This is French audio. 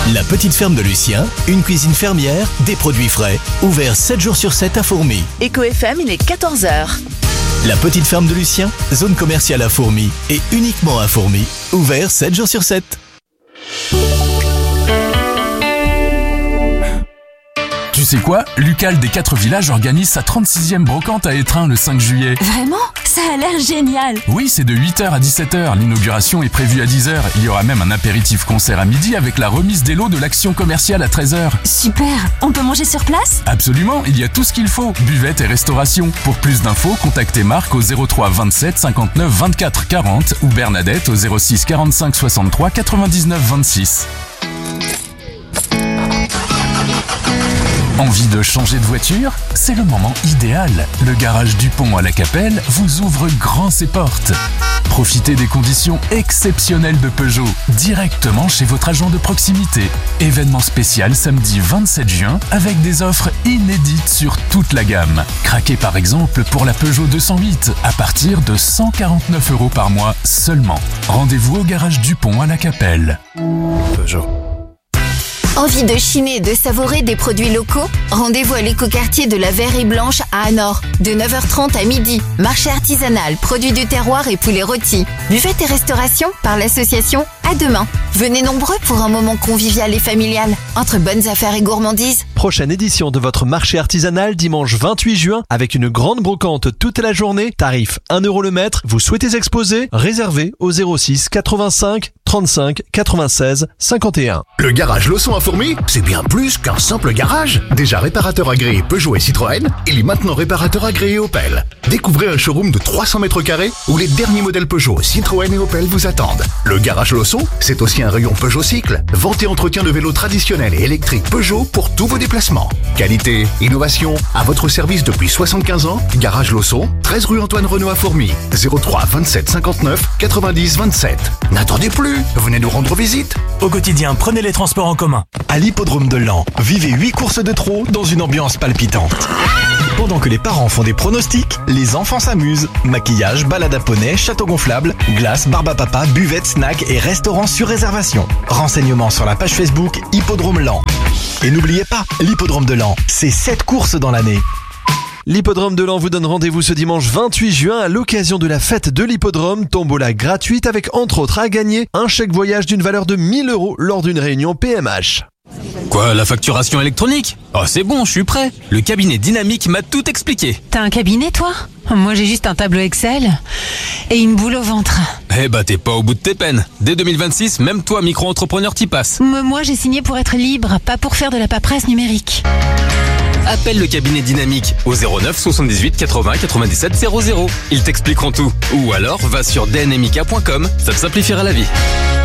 La petite ferme de Lucien, une cuisine fermière, des produits frais, ouvert 7 jours sur 7 à Fourmi. Éco FM, il est 14h. La petite ferme de Lucien, zone commerciale à Fourmi et uniquement à Fourmi, ouvert 7 jours sur 7. Tu sais quoi? L'UCAL des 4 villages organise sa 36e brocante à Étreins le 5 juillet. Vraiment? Ça a l'air génial! Oui, c'est de 8h à 17h. L'inauguration est prévue à 10h. Il y aura même un apéritif concert à midi avec la remise des lots de l'action commerciale à 13h. Super! On peut manger sur place? Absolument, il y a tout ce qu'il faut. Buvette et restauration. Pour plus d'infos, contactez Marc au 03 27 59 24 40 ou Bernadette au 06 45 63 99 26. Envie de changer de voiture? C'est le moment idéal. Le garage Dupont à la Capelle vous ouvre grand ses portes. Profitez des conditions exceptionnelles de Peugeot directement chez votre agent de proximité. Événement spécial samedi 27 juin avec des offres inédites sur toute la gamme. Craquez par exemple pour la Peugeot 208 à partir de 149 € par mois seulement. Rendez-vous au garage Dupont à la Capelle. Peugeot. Envie de chiner et de savourer des produits locaux? Rendez-vous à l'écoquartier de la Verrerie Blanche à Anor, de 9h30 à midi. Marché artisanal, produits du terroir et poulet rôti. Buvette et restauration par l'association À Demain. Venez nombreux pour un moment convivial et familial, entre bonnes affaires et gourmandises. Prochaine édition de votre marché artisanal dimanche 28 juin avec une grande brocante toute la journée. Tarif 1 € le mètre. Vous souhaitez exposer? Réservez au 06 85 35 96 51. Le garage Leçon à Fourmi, c'est bien plus qu'un simple garage. Déjà réparateur agréé Peugeot et Citroën, il est maintenant réparateur agréé Opel. Découvrez un showroom de 300 mètres carrés où les derniers modèles Peugeot, Citroën et Opel vous attendent. Le garage Leçon, c'est aussi un rayon Peugeot Cycle, vente et entretien de vélos traditionnels et électriques Peugeot pour tous vos déplacements. Qualité, innovation, à votre service depuis 75 ans. Garage Leçon, 13 rue Antoine Renaud à Fourmi, 03 27 59 90 27. N'attendez plus, venez nous rendre visite. Au quotidien, prenez les transports en commun. À l'hippodrome de Laon, vivez 8 courses de trot dans une ambiance palpitante. Pendant que les parents font des pronostics, les enfants s'amusent. Maquillage, balade à poney, château gonflable, glace, barbe à papa, buvette, snack et restaurant sur réservation. Renseignements sur la page Facebook Hippodrome Laon. Et n'oubliez pas, l'hippodrome de Laon, c'est 7 courses dans l'année. L'hippodrome de Laon vous donne rendez-vous ce dimanche 28 juin à l'occasion de la fête de l'hippodrome. Tombola gratuite avec entre autres à gagner un chèque voyage d'une valeur de 1 000 € lors d'une réunion PMH. Quoi, la facturation électronique? Oh, c'est bon, je suis prêt. Le cabinet Dynamique m'a tout expliqué. T'as un cabinet, toi? Moi, j'ai juste un tableau Excel et une boule au ventre. Eh bah, t'es pas au bout de tes peines. Dès 2026, même toi, micro-entrepreneur, t'y passes. Moi, j'ai signé pour être libre, pas pour faire de la paperasse numérique. Appelle le cabinet Dynamique au 09 78 80 97 00. Ils t'expliqueront tout. Ou alors, va sur dnmica.com, ça te simplifiera la vie.